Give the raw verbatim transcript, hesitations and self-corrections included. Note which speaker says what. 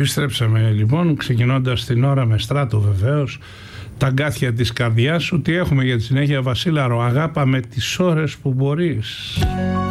Speaker 1: Επιστρέψαμε λοιπόν, ξεκινώντας την ώρα με Στράτο βεβαίως, τα αγκάθια της καρδιάς σου. Τι έχουμε για τη συνέχεια? Βασίλαρο, αγάπα με τις ώρες που μπορείς.